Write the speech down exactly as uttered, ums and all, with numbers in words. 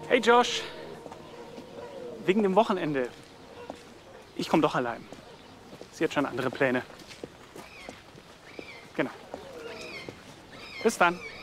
Hey Josh, wegen dem Wochenende. Ich komme doch allein. Sie hat schon andere Pläne. Genau. Bis dann.